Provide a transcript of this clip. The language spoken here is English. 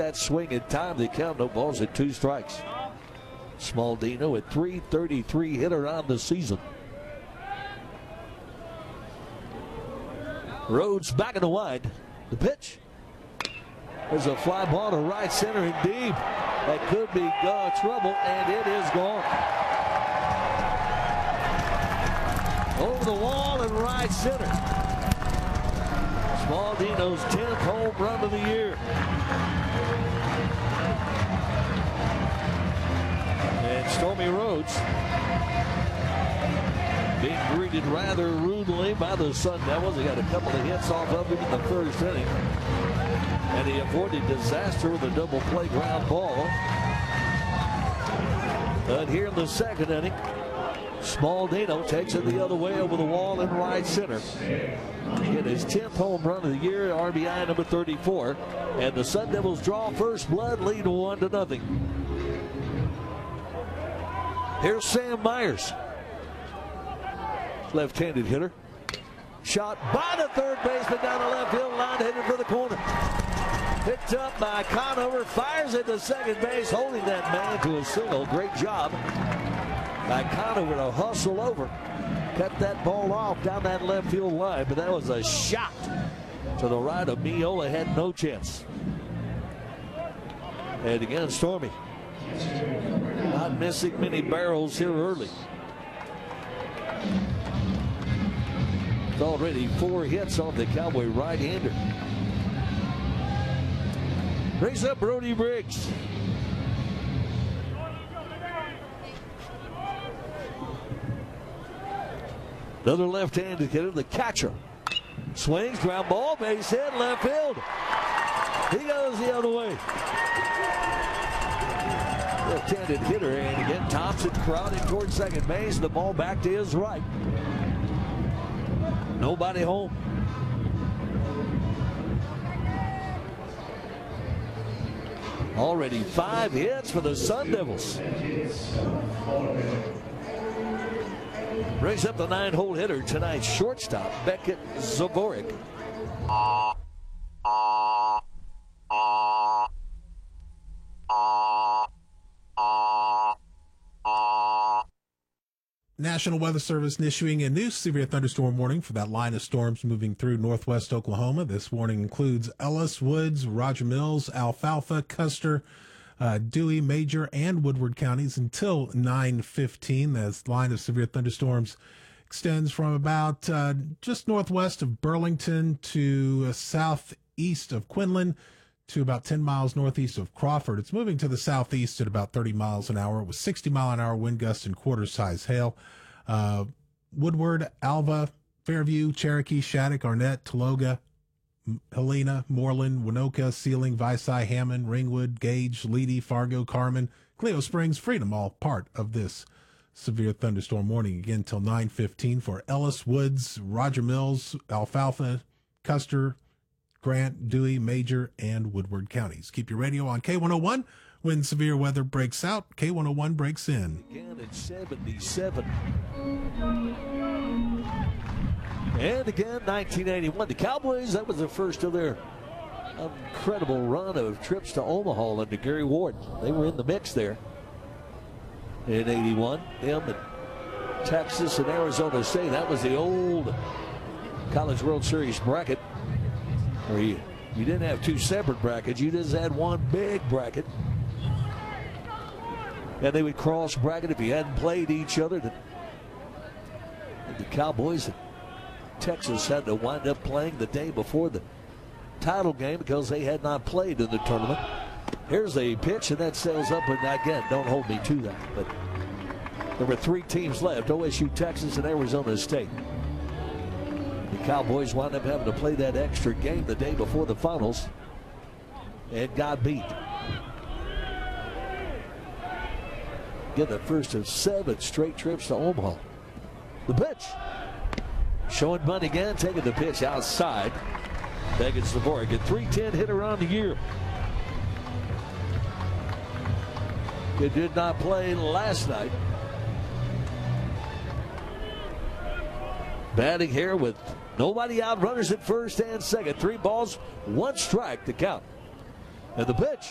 that swing in time. They count no balls at 2 strikes. Smaldino at .333 hitter on the season. Rhodes back in the wide. The pitch. There's a fly ball to right center and deep. That could be trouble, and it is gone. Over the wall and right center. Smaldino's 10th home run of the year. And Stormy Rhodes being greeted rather rudely by the Sun Devils. He got a couple of hits off of him in the first inning. And he avoided disaster with a double play ground ball. But here in the second inning, Smaldino takes it the other way over the wall in right center. Get his 10th home run of the year, RBI number 34. And the Sun Devils draw first blood, lead 1-0. Here's Sam Myers. Left-handed hitter. Shot by the third baseman down the left field line, headed for the corner. Picked up by Conover, fires into second base, holding that man to a single. Great job by Conover to hustle over. Cut that ball off down that left field line, but that was a shot to the right of Miola. Had no chance. And again, Stormy not missing many barrels here early. It's already 4 hits on the Cowboy right-hander. Brings up Brody Briggs. Another left-handed hitter, the catcher. Swings, ground ball, base hit, left field. He goes the other way. Left-handed hitter, and again, Thompson crowding towards second base. The ball back to his right. Nobody home. Already 5 hits for the Sun Devils. Brings up the 9-hole hitter tonight, shortstop Beckett Zavorik. National Weather Service issuing a new severe thunderstorm warning for that line of storms moving through northwest Oklahoma. This warning includes Ellis, Woods, Roger Mills, Alfalfa, Custer, Dewey, Major, and Woodward counties until 9:15. This line of severe thunderstorms extends from about just northwest of Burlington to southeast of Quinlan to about 10 miles northeast of Crawford. It's moving to the southeast at about 30 miles an hour with 60-mile-an-hour wind gusts and quarter-size hail. Woodward, Alva, Fairview, Cherokee, Shattuck, Arnett, Taloga, Helena, Moreland, Winoka, Sealing, Visay, Hammond, Ringwood, Gage, Leedy, Fargo, Carmen, Cleo Springs, Freedom, all part of this severe thunderstorm warning. Again, till 9:15 for Ellis, Woods, Roger Mills, Alfalfa, Custer, Grant, Dewey, Major, and Woodward counties. Keep your radio on K101. When severe weather breaks out, K101 breaks in. Again at 77. And again, 1981. The Cowboys, that was the first of their incredible run of trips to Omaha under Gary Ward. They were in the mix there in 81. Them and Texas and Arizona State. That was the old College World Series bracket, where you didn't have 2 separate brackets. You just had one big bracket. And they would cross bracket if you hadn't played each other. The Cowboys and Texas had to wind up playing the day before the title game because they had not played in the tournament. Here's a pitch, and that sails up, and again, don't hold me to that. But there were 3 teams left, OSU, Texas, and Arizona State. The Cowboys wound up having to play that extra game the day before the finals and got beat. Get the first of 7 straight trips to Omaha. The pitch. Showing bunt again, taking the pitch outside. Beckett Zavorik, a .310 hitter on the year. He did not play last night. Batting here with nobody out, runners at first and second. 3 balls, 1 strike to count. And the pitch.